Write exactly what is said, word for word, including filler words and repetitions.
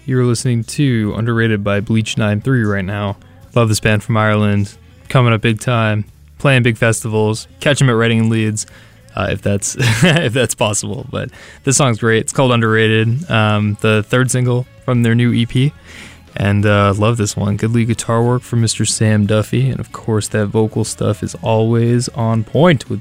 You're listening to Underrated by Bleach ninety-three right now. Love this band from Ireland. Coming up big time. Playing big festivals. Catch them at Reading and Leeds, uh, if that's if that's possible. But this song's great. It's called Underrated. Um, the third single from their new E P. And uh, love this one. Good lead guitar work from Mister Sam Duffy. And of course, that vocal stuff is always on point with